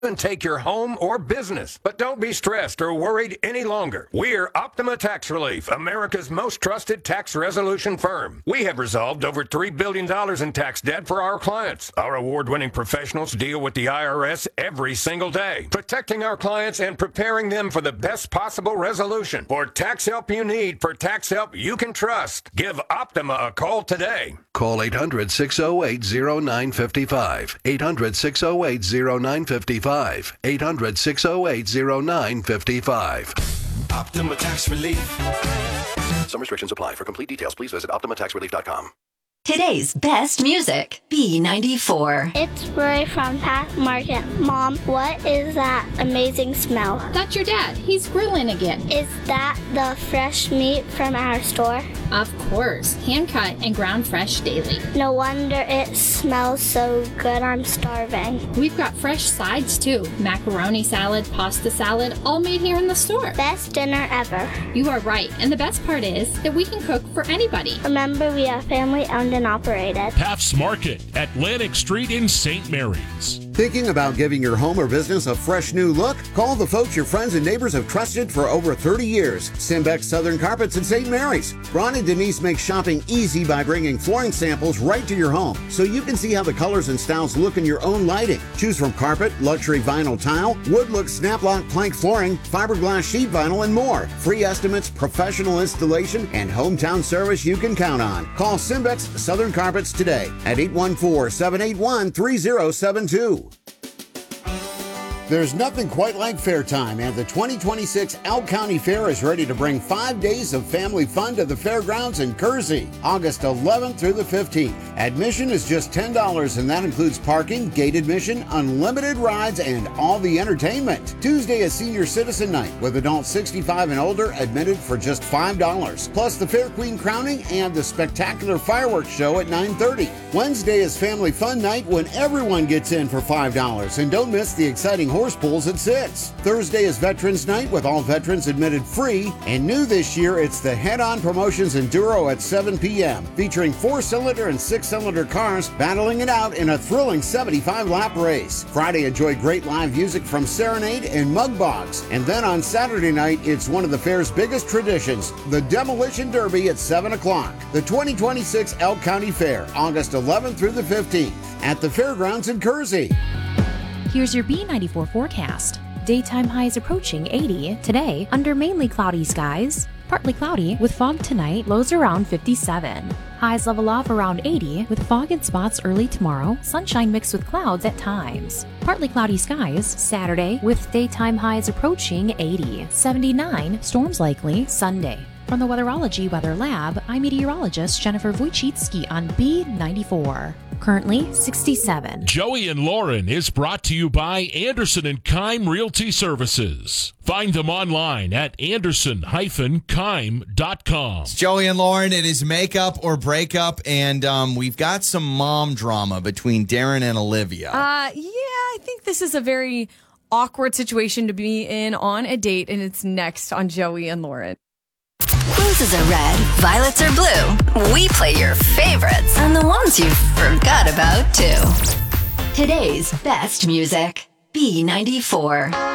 and take your home or business. But don't be stressed or worried any longer. We're Optima Tax Relief, America's most trusted tax resolution firm. We have resolved over $3 billion in tax debt for our clients. Our award-winning professionals deal with the IRS every single day, protecting our clients and preparing them for the best possible resolution. For tax help you need, for tax help you can trust, give Optima a call today. Call 800-608-0955. 800-608-0955. 800-608-0955. Optima Tax Relief. Some restrictions apply. For complete details, please visit OptimaTaxRelief.com. Today's best music, B94. It's Roy from Pack Market. Mom, what is that amazing smell? That's your dad. He's grilling again. Is that the fresh meat from our store? Of course. Hand-cut and ground fresh daily. No wonder it smells so good. I'm starving. We've got fresh sides, too. Macaroni salad, pasta salad, all made here in the store. Best dinner ever. You are right. And the best part is that we can cook for anybody. Remember, we are family-owned and operated. Paff's Market, Atlantic Street in St. Mary's. Thinking about giving your home or business a fresh new look? Call the folks your friends and neighbors have trusted for over 30 years. Simbex Southern Carpets in St. Mary's. Ron and Denise make shopping easy by bringing flooring samples right to your home so you can see how the colors and styles look in your own lighting. Choose from carpet, luxury vinyl tile, wood look snap-lock plank flooring, fiberglass sheet vinyl, and more. Free estimates, professional installation, and hometown service you can count on. Call Simbex Southern Carpets today at 814-781-3072. There's nothing quite like fair time, and the 2026 Elk County Fair is ready to bring 5 days of family fun to the fairgrounds in Kersey, August 11th through the 15th. Admission is just $10, and that includes parking, gate admission, unlimited rides, and all the entertainment. Tuesday is Senior Citizen Night, with adults 65 and older admitted for just $5, plus the Fair Queen crowning and the spectacular fireworks show at 9:30. Wednesday is Family Fun Night, when everyone gets in for $5, and don't miss the exciting horse pools at 6. Thursday is Veterans Night, with all veterans admitted free, and new this year, it's the Head On Promotions Enduro at 7 p.m., featuring 4-cylinder and 6-cylinder cars battling it out in a thrilling 75-lap race. Friday, enjoy great live music from Serenade and Mugbox, and then on Saturday night, it's one of the fair's biggest traditions, the Demolition Derby at 7 o'clock. The 2026 Elk County Fair, August 11th through the 15th, at the fairgrounds in Kersey. Here's your B94 forecast. Daytime highs approaching 80 today under mainly cloudy skies. Partly cloudy with fog tonight, lows around 57. Highs level off around 80 with fog in spots early tomorrow, sunshine mixed with clouds at times. Partly cloudy skies Saturday with daytime highs approaching 80. 79, storms likely Sunday. From the Weatherology Weather Lab, I'm meteorologist Jennifer Wojcicki on B94. Currently 67. Joey and Lauren is brought to you by Anderson and Keim Realty Services. Find them online at anderson-keim.com. It's Joey and Lauren. It is makeup or breakup, and we've got some mom drama between Darren and Olivia. I think this is a very awkward situation to be in on a date, and it's next on Joey and Lauren. Roses are red, violets are blue. We play your favorites and the ones you forgot about, too. Today's best music, B94.